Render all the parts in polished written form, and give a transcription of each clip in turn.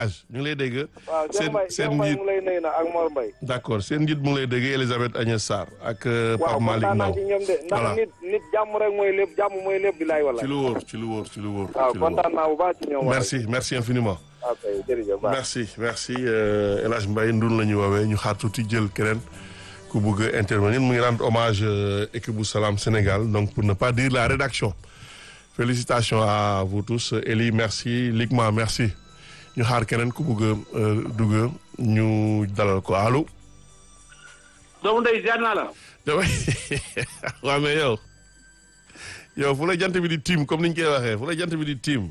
ñu ngi lay dégg. waaw seen Cheikh Mbaye mu lay nuyu na ak Mor Mbaye. d'accord seen njiit mu ngi lay dégg Elisabeth Agnès Sarr ak Pape Malick kontaan naa Ndaw ci ñoom de ndax nit jàmm rek mooy lépp jàmm mooy lépp bi laay wala. ci lu wóor. waaw kontaan naa bu baax ci ñoom. merci infiniment. ok jërëjëf merci El Hadj Mbaye ndun la ñu woowee ñu xaar tuuti jël keneen ku bëgg a intervenir mu ngi rendre hommage équipe bu Salam Sénégal donc pour ne pas dire la rédaction félicitations à vous tous Elie merci Ligma merci ñu xaar keneen ku bëgg a dugg ñu dalal ko allo. doomu ndey ziar naa la. waaw mais yow fu la jant bi di tiim comme ni ñu koy waxee fu la jant bi di tiim.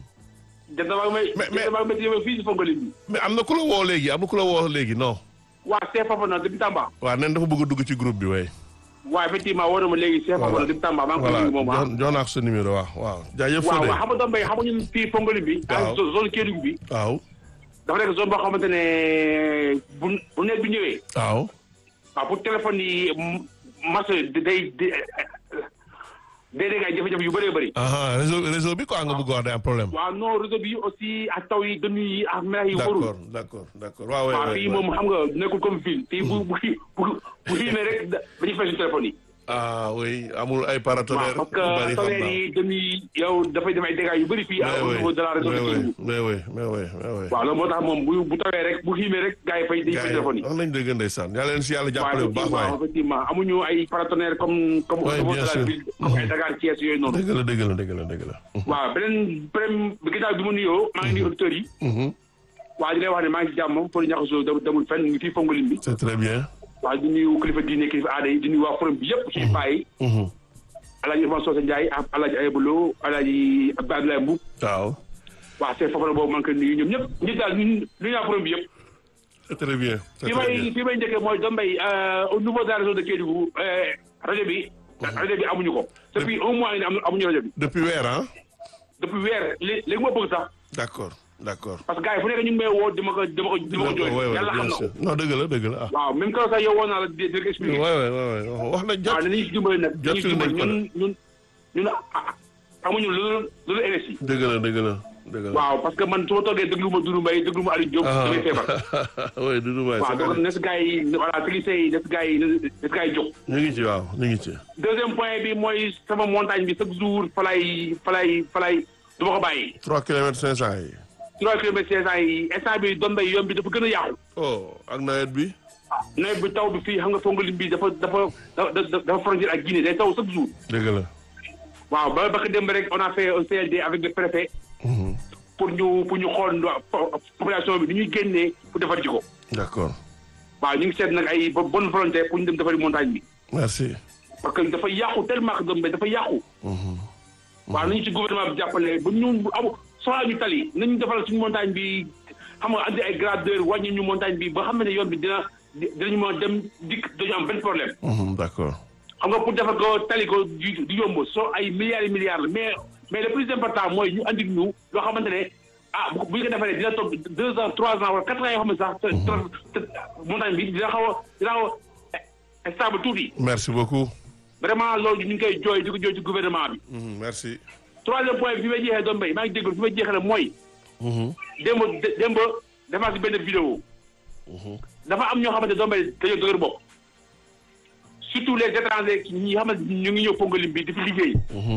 fii si Fongolim bi. mais am na ku la woo léegi non. waa Cheikh Fafana depuis Tamba. waaw nen dafa bëgg a dugg ci groupe bi waaye. waaw effectivement woo na ma léegi Cheikh Fafana depuis Tamba maa ngi koy nuyu moom ah. jox naa ko sa numéro waaw. jaajëf waaw xam nga doom bay xam nga ñun fii Fongolim bi. waaw zone Kédougou bi. waaw. dafa nekk zone boo xamante ne bu nekk bi ñëwee. waaw. waaw pour téléphone yi marché day dégg ay jafe-jafe yu bëree bëri. réseau bi quoi nga bëgg wax day am problème. waaw non réseau bi aussi ak taw yi dënnu yi ak melax yi warul. d'accord waaw fii moom xam nga nekkul comme fii fii bu xiinee rek dañuy fay suñu téléphone yi. oui amul ay paratonnerres. parce que tonnerres yi dënnu yi yow dafay def ay dégâts yu bëri fii. au niveau de la réseau de Kédougou. mais oui. waaw loolu moo tax moom bu tawee rek bu xiinee rek gars yi fay dañuy fay téléphone yi. wax nañ dëgg ndeysaan yàlla leen si yàlla jàppale bu baax waay. effectivement amuñu ay paratonnerres comme au niveau de la ville comme ay Dakar Thiès yooyu noonu. dëgg la. waaw beneen ginnaaw bi mu nuyoo maa ngi nuyu auditeurs yi. waaw di lay wax ne maa ngi ci jàmm pour ñaxasoo demul fenn ngi fii Fongolim bi. c'est très bien. waaw di nuyu kilifa diine kilifa aada yi di nuyu waa forum bi yëpp ci bàyyi. Alaaji Ousmane Socé Ndiaye ak Alaaji Ayabalo Alaaji Abdoulaye Mboup. waaw. waaw c'est foofu la boobu man ko nuyu ñoom ñëpp ñi daal nuyu naa forum bi yëpp. c'est très bien. fi may njëkkee mooy Dombey au niveau de la région de Kédougou rajo bi amuñu ko. depuis un mois amuñu rajo bi. depuis weer ah. depuis weer léegi ma bëgg sax. d'accord. parce que gars yi fu nekk ñu ngi may woo dama ko jooy. yàlla xam na ko non dëgg la waaw même que sax yow woo naa la di expliqué. wax na jot. waaw danañu si dimbali nag. jotul nañ ko ñun amuñu lu RSI. dëgg la. waaw parce que man su ma toogee déglu ma Doudou Mbaye déglu ma Aliou Diop. damay feebar. oui Doudou Mbaye. waaw donc ne si gars yi voilà techniciens yi ne si gars yi jóg. ñu ngi ci waaw ñu ngi ci. deuxième point bi mooy sama montagne bi chaque jour fa lay du ma ko bàyyi. 3 kilomètres 500 yi. 3 kilomètres 500 yi instant bi Dombey yoon bi dafa gën a yàqu. ak nawet bi. nawet bi taw bi fii xam nga Fongolim bi dafa frontière ak Guinée day taw chaque jour. dëgg la. waaw ba ko démb rek on a fait un CLD avec le préfet. pour ñu xool population bi ni ñuy génnee pour defar ci ko. d'accord. waaw ñu ngi seet nag ay bonne volonté pour ñu dem defari montagne bi. merci. parce que dafa yàqu tellement que Dombey dafa yàqu. waaw nañu ci gouvernement bi jàppale ba ñu soxlaa ñu tali nañu defal suñu montagne bi xam nga andi ay gradeur wàññi ñu montagne bi ba xam ne yoon bi dinañu mën a dem dikk dañu am benn problème. d'accord. xam nga pour defar ko tali ko du yomb soo ay milliards et milliards la mais le plus important mooy ñu andi ñu loo xamante ne bu ñu ko defaree dina toog 2 ans 3 ans wala 4 ans yoo xam ne sax montagne bi dina xaw a stable tuuti. merci beaucoup. vraiment loolu ñu ngi koy jooy di ko jooy ci gouvernement bi. merci. troisième point bi fi may jeexee Dombey maa ngi déglu fi may jeexee mooy. démb dafa si benn vidéo. dafa am ñoo xamante Dombey dañoo dëgër bopp. surtout les étrangers ñi xamante ñu ngi ñëw Fongolim bi di fi liggéey.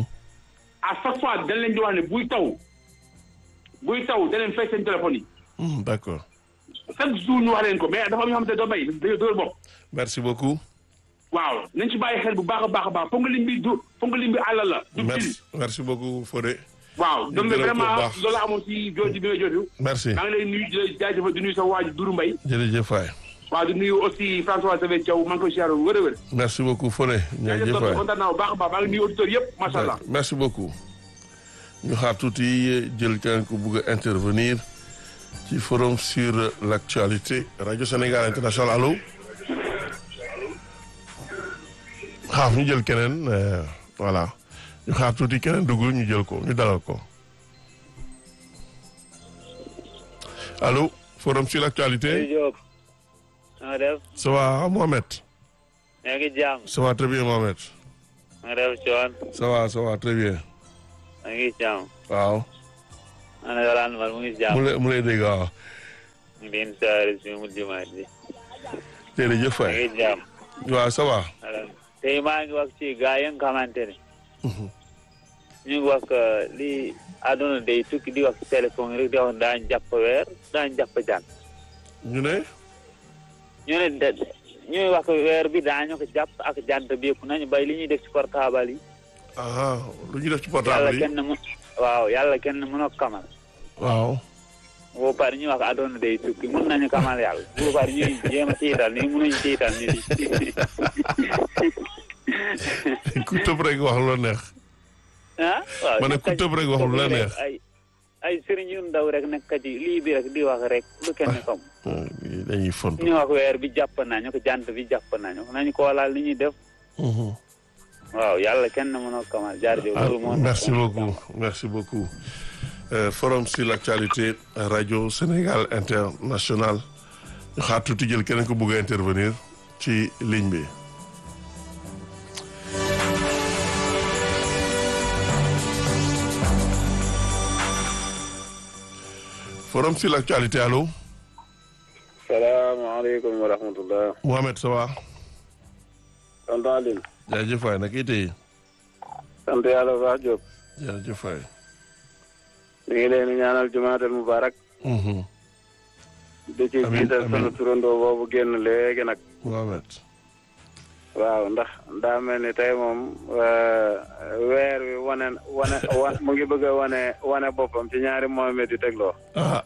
à chaque fois dañ leen di wax ne buy taw dañ leen fay seen téléphone yi. d'accord. chaque jour ñu wax leen ko mais dafa am ñoo xamante Dombey dañoo dëgër bopp. merci beaucoup. waaw nañ ci bàyyi xel bu baax a baax Fongolim bi àll la. merci beaucoup Fodé. waaw Dombey vraiment loolu amoon si jooju bi nga jooju. merci maa ngi lay nuyu di la jaajëfal di nuyu sa waa ji Doudou Mbaye. jërëjëf waay. waaw di nuyu aussi François Xavier Thiaw maa ngi koy siyaare wërëwër. merci beaucoup Fodé. jaajëf waay kontaan naa bu baax a baax maa ngi nuyu auditeurs yëpp macha allah. merci beaucoup. ñu xaar tuuti jël kenn ku bugg a intervenir ci forum sur l'actualité Radio Sénégal International allo. ñu jël keneen voilà ñu xaar tuuti keneen dugg ñu jël ko ñu dalal ko allo forum sur l'actualité. ça va Mohamed. yaa ngi jàmm. ça va très bien Mohamed. nga def coon. ça va très bien. maa ngi jàmm. waaw. ana Yolande Mar mu ngi jàmm. mu lay dégg waaw. ngi leen saare si mu jumaat bi. jërëjëf maa waay. ngi jàmm. waaw ça va. alors tey maa ngi wax ci gaa yi nga xamante ne. ñu ngi wax lii àdduna day tukki di wax téléphone rek di wax daañu jàpp weer daañu jàpp jant. ñu ne. ñu ne ñuy wax weer bi daañu ko jàpp ak jant bi yëpp nañu bay li ñuy def ci portable yi. lu ñu def ci portable yi yàlla kenn mënoo kamal. waaw. boo pare ñu wax àdduna day tukki mën nañu kamal yàlla boo pare ñuy jéem a tiital nii mënuñu tiital nii. ku tëb rek wax lu la neex. waaw ma ne ku tëb rek wax lu la neex. ay sëriñ yu ndaw rek nekk ci lii bi rek di wax rek lu kenn xam. dañuy font. ñu wax weer bi jàpp nañu ko jant bi jàpp nañu ko laal li ñuy def. waaw yàlla kenn mënoo kamal jaarjëf. merci beaucoup merci beaucoup. Forum sur l'actualité Radio Sénégal International ñu xaar tuuti jël keneen ko bëgg a intervenir ci ligne bi. Forum sur l'actualité allo. salaamaaleykum wa rahmatullah. Mohamed ça va. tonton Aline. jaajëf waay nag itee. sant yàlla baax Diop. jaajëf waay. ñu ngi leen di ñaanal jumaatal mubarak. di ci jiital sunu turandoo boobu génn léegi nag. Mohamed. waaw ndax daa mel ni tey moom weer wi wane mu ngi bëgg a wane boppam ci ñaari Mohamed yi tegloo.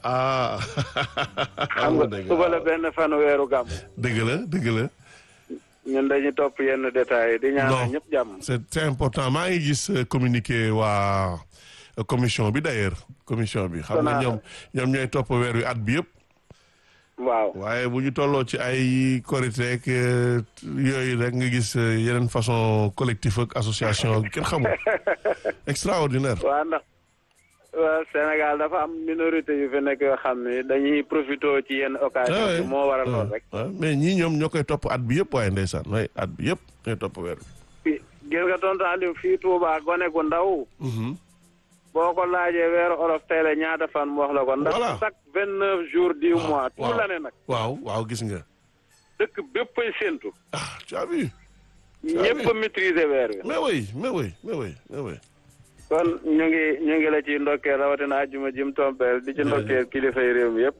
xam nga suba la benn fan weeru gàmm. dëgg la. ñun dañuy topp yenn détails yi di ñaanal ñëpp jàmm. c'est important maa ngi gis communiqué waa commission bi d'ailleurs commission bi. xam nga ñoom ñooy topp weer wi at bi yëpp. waaw waaye bu ñu tolloo ci ay korite ak yooyu rek nga gis yeneen façon collectif ak association kenn xamul extraordinaire. waaw ndax Sénégal dafa am minorité yu fi nekk yoo xam ne dañuy profité ci yenn occasion bi moo waral lool rek. mais ñii ñoom ñoo koy topp at bi yëpp waaye ndeysaan waaye at bi yëpp ñooy topp weer bi. gis nga tonton Aliou fii Touba gone gu ndaw. boo ko laajee weeru olof tey la ñaata fan mu wax la ko. ndax chaque 29 jours du mois. tout l'année nag. waaw gis nga. dëkk béppay séentu. tu as vu. ñëpp a maîtriser weer wi. mais oui. kon ñu ngi la ci ndokkeel rawatina àjjuma jim tompeel di ci ndokkeel kilifa yi réew mi yëpp.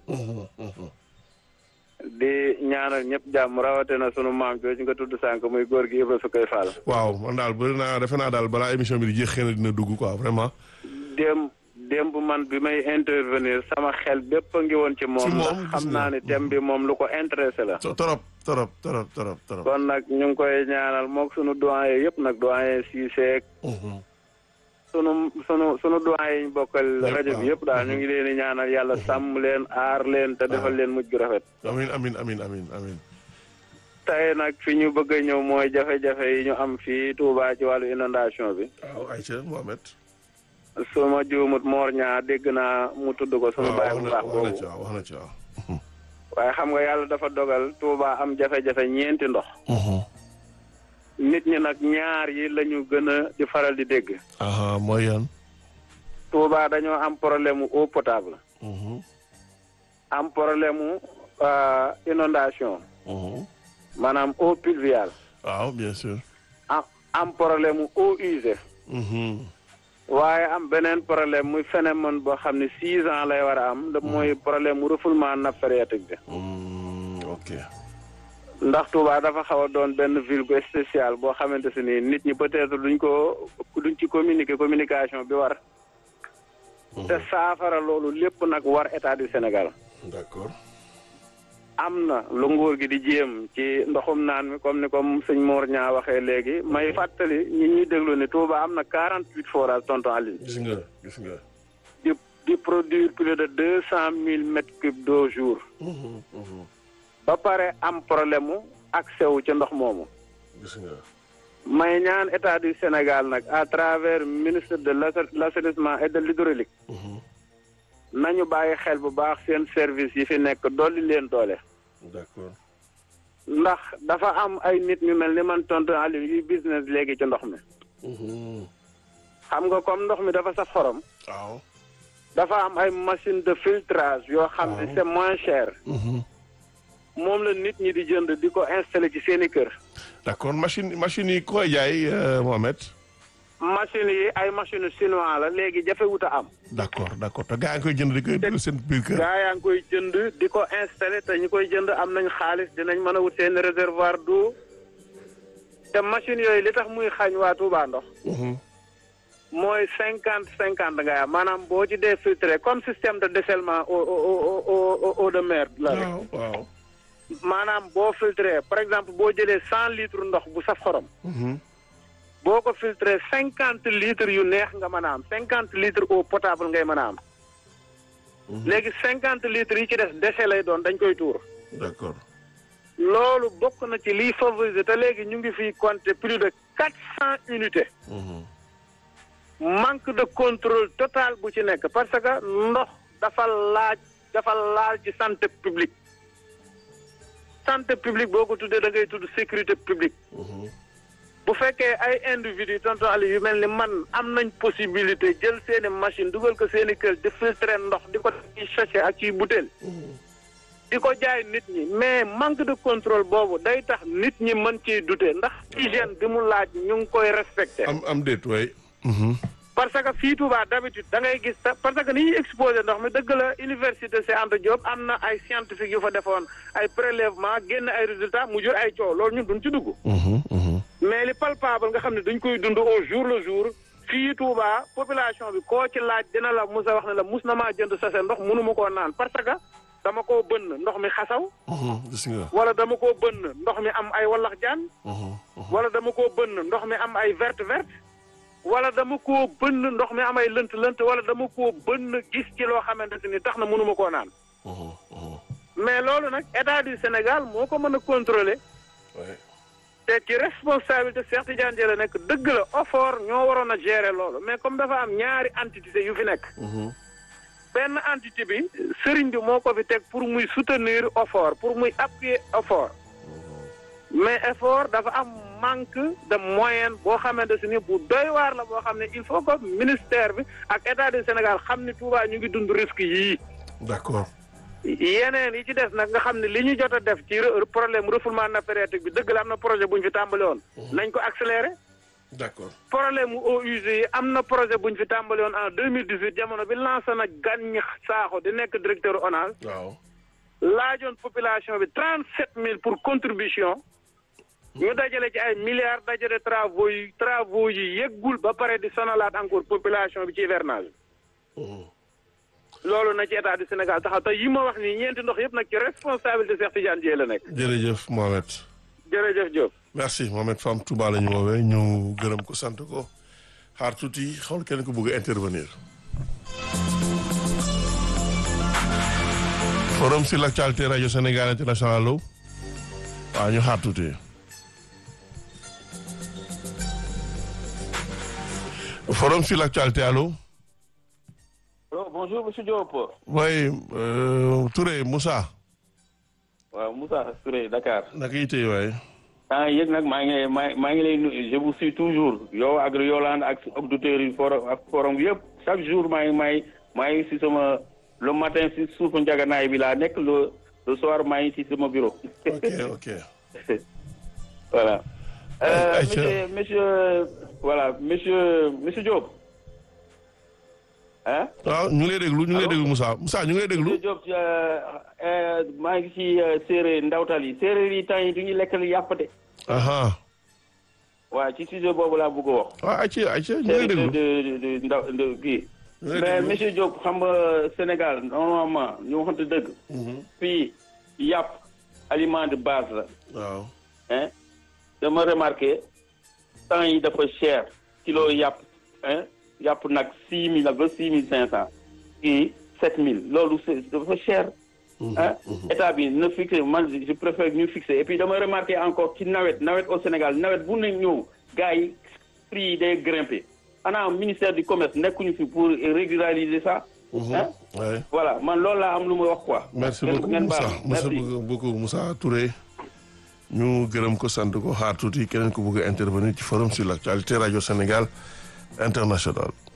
di ñaanal ñëpp jàmm rawatina sunu maam jooju nga tudd sànq muy góor gi Ibra Sukay Fall. waaw man daal defe naa daal balaa émission bi di jeex xëy na dina dugg quoi vraiment. démb man bi may intervenir sama xel bépp a ngi woon ci moom. ndax xam naa ne thème bi moom lu ko intéressé la. trop. kon nag ñu ngi koy ñaanal moog sunu doyen yëpp nag doyen Cissé. sunu doyen yi ñu bokkal rajo bi yëpp daal ñu ngi leen di ñaanal yàlla sàmm leen aar leen te defal leen mujj gu rafet. amiin. tey nag fi ñu bëgg a ñëw mooy jafe-jafe yi ñu am fii Touba ci wàllu inondation bi. waaw Aïcha Mohamed. su ma juumut Mor ñaa dégg naa mu tudd ko sunu baay bu baax boobu wax na ci waaw. waaye xam nga yàlla dafa dogal Touba am jafe-jafe ñeenti ndox. nit ñi nag ñaar yi la ñu gën a di faral di dégg. mooy yan. Touba dañoo am problème mu eau potable. am problème mu inondation. maanaam eau pluviale. waaw bien sûr. am problème mu eau usée. waaye am beneen problème muy phénomène boo xam ne 6 ans lay war a am. mooy problème mu refoulement nappe phréatique bi. ok. ndax Touba dafa xaw a doon benn ville bu spéciale boo xamante si ni nit ñi peut-être duñ ci communication bi war. te saafara loolu lépp nag war état du Sénégal. d'accord. am na lu nguur gi di jéem ci ndoxum naan mi comme ni comme sëñ Mor ñaa waxee léegi may fàttali ñi ñuy déglu ni Touba am na 48 forages tonton Aline. gis nga. di produire plus de 200 000 mètres cubes d'eau jour. ba pare am problème mu accès wu ci ndox moomu. gis nga. may ñaan état du Sénégal nag à travers ministre de l'assainissement et de l'hydraulique. nañu bàyyi xel bu baax seen service yi fi nekk dolli leen doole. d'accord. ndax dafa am ay nit ñu mel ni man tonton Aliou yuy business léegi ci ndox mi. xam nga comme ndox mi dafa saf xorom. waaw. dafa am ay machine de filtrage yoo xam ne c'est moins cher. moom la nit ñi di jënd di ko installé ci seen i kër. d'accord machine yi koy jaay Mohamed. machine yi ay machine chinois la léegi jafewut a am. d'accord te gaa yaa ngi koy jënd di koy dugg seen biir kër. gaa yaa ngi koy jënd di ko installé te ñu koy jënd am nañ xaalis dinañ mën a wut seen réservoir d'eau te machine yooyu li tax muy xañ waa Touba ndox. mooy 50-50 nga am maanaam boo ci dee filtré comme système de dessalement eau de mer la rek. waaw. maanaam boo filtré par exemple boo jëlee 100 litres ndox bu saf xorom. boo ko filtré 50 litres yu neex nga mën a am 50 litres eau potable ngay mën a am. léegi 50 litres yi ci des déchet lay doon dañ koy tuur. d'accord. loolu bokk na ci liy favoriser te léegi ñu ngi fiy compter plus de 400 unités. manque de contrôle total bu ci nekk parce que ndox dafa laal ci santé publique. santé publique boo ko tuddee da ngay tudd sécurité publique. bu fekkee ay individu tonton Ali yu mel ni man am nañ possibilité jël seeni machine dugal ko seeni kër di filtrer ndox di ko def ci sachet ak ci bouteille. di ko jaay nit ñi mais manque de contrôle boobu day tax nit ñi mën ciy douter ndax hygiène bi mu laaj ñu ngi koy respecté. am déet waay. parce que fii Touba d'habitude da ngay gis parce que ni ñuy exposé ndox mi dëgg la université Cheikh Anta Diop am na ay scientifique yu fa defoon ay prélèvement génn ay résultats mu jur ay coow loolu ñun duñ ci dugg. mais li palpable nga xam ne dañ koy dund au jour le jour fii Touba population bi koo ci laaj dina la mus a wax ne la mus na maa jënd sachet ndox mënuma koo naan parce que dama koo bënn ndox mi xasaw. gis nga. wala dama koo bënn ndox mi am ay wallax jaan. wala dama koo bënn ndox mi am ay verte. wala dama koo bënn ndox mi am ay lënt wala dama koo bënn gis ci loo xamante ni tax na mënuma koo naan. mais loolu nag état du Sénégal moo ko mën a contrôler. te ci responsabilité Cheikh Tidiane Dièye la nekk dëgg la OFOR ñoo waroon a gérer loolu mais comme dafa am ñaari entité yu fi nekk. benn entité bi sëriñ bi moo ko fi teg pour muy soutenir OFOR pour muy appuyer OFOR. mais effort dafa am manque de moyen boo xamante ni bu doy waar la boo xam ne il faut que ministère bi ak état du Sénégal xam ni Touba ñu ngi dund risque yii. d'accord. yeneen yi ci des nag nga xam ne li ñu jot a def ci problème refoulement nappe phréatique bi dëgg la am na projet bu ñu fi tàmbali woon. nañ ko accélérer. d'accord. problème mu eaux usées yi am na projet bu ñu fi tàmbali woon en 2018 jamono bi lancé na Gagny Sakho di nekk directeur ONAS. waaw. laajoon population bi 37000 pour contribution. ñu dajale ci ay milliards dajale travaux yi yëggul ba pare di sonalaat encore population bi ci hivernage. loolu na ci état du Sénégal taxaw te yi ma wax nii ñeenti ndox yëpp nag ci responsabilité Cheikh Tidiane Dièye la nekk. jërëjëf Mohamed. jërëjëf Diop. merci Mohamed Fam Touba la ñu woowee ñu gërëm ko sant ko xaar tuuti xool kenn ku bëgg a intervenir. forum sur l'actualité radio Sénégal international allo waaw ñu xaar tuuti. forum sur l'actualité allo. Oh, bonjour monsieur Diop. oui Touré Moussa. waaw Moussa Touré Dakar. naka yitee waay. yëg nag maa ngi lay nuyu je vous suis toujours yow ak Yolande ak auditeurs yi forum bi yëpp chaque jour maa ngi si sama le matin si suufu njaganaay bi laa nekk le soir maa ngi si sama bureau. ok. voilà. monsieur Diop. ah. waaw ñu ngi lay déglu Moussa ñu ngi lay déglu. monsieur Diop maa ngi si séeréer ndawtal yi séeréer yi temps yi du ñu lekk yàpp de. waaw ci sujet boobu laa bëgg a wax. waaw ayca ñu ngi lay déglu kii. mais monsieur Diop xam nga Sénégal normalement ñu waxante dëgg. fii yàpp aliment de base la. waaw. dama remarqué temps yi dafa cher kilo yàpp yàpp nag 6000 la ba 6500 kii 7000 loolu dafa cher. état bi na fixé man je préfère ñu fixé et puis dama remarqué encore ci nawet au Sénégal nawet bu ne ñëw gars yi prix yi day grimpé ana ministère du commerce nekkuñu fi pour régulariser ça. voilà man loolu laa am lu ma wax quoi. merci beaucoup Moussa Touré. ñu gërëm ko sant ko xaar tuuti keneen ko bëgg a intervenir ci forum sur l'actualité radio Sénégal international.